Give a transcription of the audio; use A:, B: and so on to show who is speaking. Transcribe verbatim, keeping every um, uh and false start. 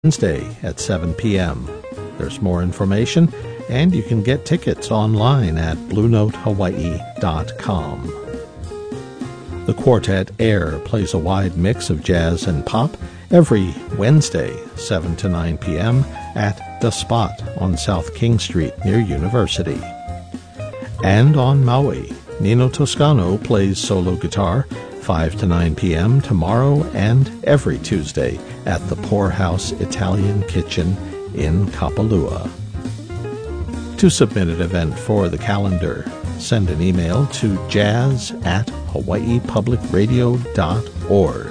A: Wednesday at seven p.m. There's more information, and you can get tickets online at blue note hawaii dot com. The Quartet Air plays a wide mix of jazz and pop every Wednesday, seven to nine p.m. at The Spot on South King Street near University. And on Maui, Nino Toscano plays solo guitar five to nine p.m. tomorrow and every Tuesday at the Poorhouse Italian Kitchen in Kapalua. To submit an event for the calendar, send an email to jazz at hawaii public radio dot org.